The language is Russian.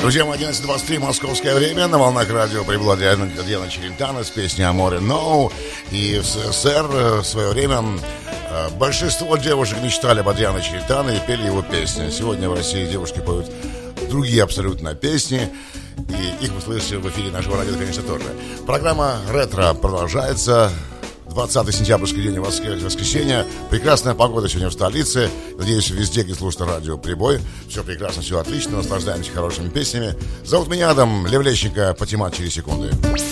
Друзья мои, 11:23 московское время. На волнах радио прибыла Диана Челентано с песней «Аморе No». И в СССР в свое время большинство девушек мечтали об Диане Челентано и пели его песни. Сегодня в России девушки поют другие абсолютно песни. И их вы слышите в эфире нашего радио, конечно, тоже. Программа «Ретро» продолжается. 20 сентябрьский день, воскресенье. Прекрасная погода сегодня в столице. Надеюсь, везде, где слушается радио «Прибой». Все прекрасно, все отлично. Наслаждаемся хорошими песнями. Зовут меня Адам Левлещенко. Патимат через секунды.